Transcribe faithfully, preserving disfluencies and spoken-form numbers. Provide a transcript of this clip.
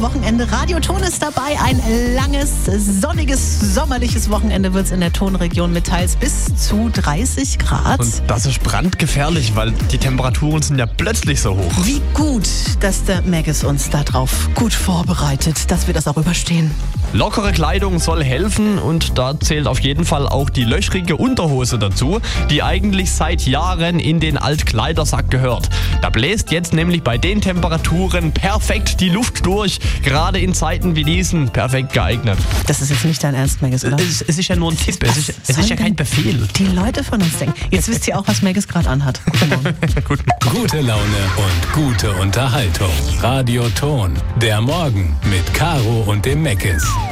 Wochenende. Radio Ton ist dabei. Ein langes, sonniges, sommerliches Wochenende wird es in der Tonregion mit teils bis zu dreißig Grad. Und das ist brandgefährlich, weil die Temperaturen sind ja plötzlich so hoch. Wie gut, dass der Maggis uns darauf gut vorbereitet, dass wir das auch überstehen. Lockere Kleidung soll helfen und da zählt auf jeden Fall auch die löchrige Unterhose dazu, die eigentlich seit Jahren in den Altkleidersack gehört. Da bläst jetzt nämlich bei den Temperaturen perfekt die Luft durch, gerade in Zeiten wie diesen perfekt geeignet. Das ist jetzt nicht dein Ernst, Maggis, oder? Es, es ist ja nur ein Tipp, es ist, es ist ja kein Befehl. Die Leute von uns denken. Jetzt wisst ihr auch, was Maggis gerade anhat. Guten Morgen. Gut. Gute Laune und gute Unterhaltung. Radio Ton, der Morgen mit Caro und dem Maggis.